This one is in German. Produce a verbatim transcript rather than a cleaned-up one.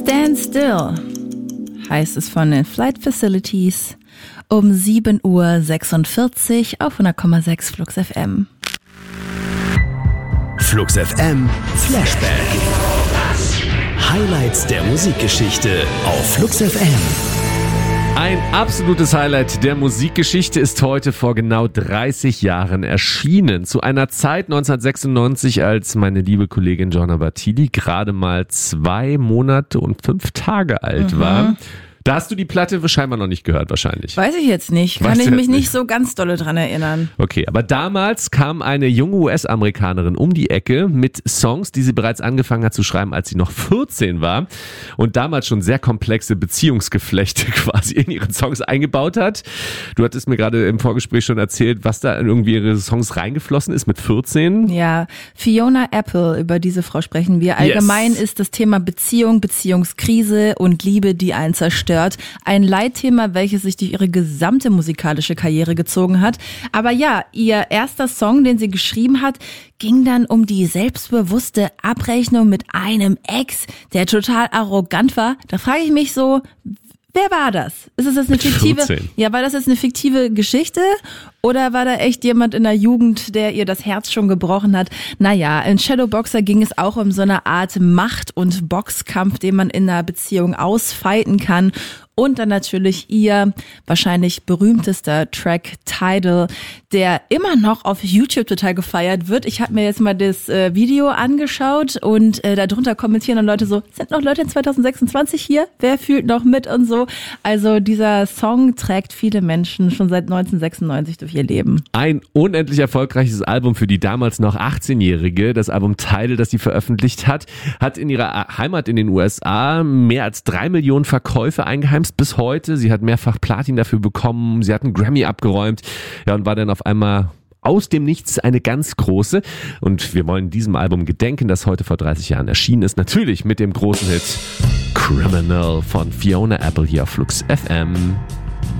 Stand Still heißt es von den Flight Facilities um sieben Uhr sechsundvierzig auf hundert Komma sechs Flux F M. Flux F M Flashback. Highlights der Musikgeschichte auf Flux F M. Ein absolutes Highlight der Musikgeschichte ist heute vor genau dreißig Jahren erschienen. Zu einer Zeit neunzehnhundertsechsundneunzig, als meine liebe Kollegin Gianna Bartili gerade mal zwei Monate und fünf Tage alt mhm. war. Da hast du die Platte scheinbar noch nicht gehört wahrscheinlich. Weiß ich jetzt nicht. Kann Weißt ich du mich jetzt nicht so ganz dolle dran erinnern. Okay, aber damals kam eine junge U S-Amerikanerin um die Ecke mit Songs, die sie bereits angefangen hat zu schreiben, als sie noch vierzehn war und damals schon sehr komplexe Beziehungsgeflechte quasi in ihren Songs eingebaut hat. Du hattest mir gerade im Vorgespräch schon erzählt, was da in irgendwie ihre Songs reingeflossen ist mit vierzehn. Ja, Fiona Apple, über diese Frau sprechen wir. Allgemein yes. ist das Thema Beziehung, Beziehungskrise und Liebe, die einen zerstört. Ein Leitthema, welches sich durch ihre gesamte musikalische Karriere gezogen hat. Aber ja, ihr erster Song, den sie geschrieben hat, ging dann um die selbstbewusste Abrechnung mit einem Ex, der total arrogant war. Da frage ich mich so, wer war das? Ist es das eine fiktive? vierzehn. Ja, war das jetzt eine fiktive Geschichte oder war da echt jemand in der Jugend, der ihr das Herz schon gebrochen hat? Naja, in Shadowboxer ging es auch um so eine Art Macht- und Boxkampf, den man in einer Beziehung ausfeiten kann. Und dann natürlich ihr wahrscheinlich berühmtester Track Tidal, der immer noch auf YouTube total gefeiert wird. Ich habe mir jetzt mal das äh, Video angeschaut und äh, darunter kommentieren dann Leute so, sind noch Leute in zwanzig sechsundzwanzig hier? Wer fühlt noch mit und so? Also dieser Song trägt viele Menschen schon seit neunzehnhundertsechsundneunzig durch ihr Leben. Ein unendlich erfolgreiches Album für die damals noch achtzehnjährige. Das Album Tidal, das sie veröffentlicht hat, hat in ihrer Heimat in den U S A mehr als drei Millionen Verkäufe eingeheimst. Bis heute. Sie hat mehrfach Platin dafür bekommen. Sie hat einen Grammy abgeräumt. Ja, und war dann auf einmal aus dem Nichts eine ganz große. Und wir wollen diesem Album gedenken, das heute vor dreißig Jahren erschienen ist. Natürlich mit dem großen Hit Criminal von Fiona Apple hier auf Flux F M.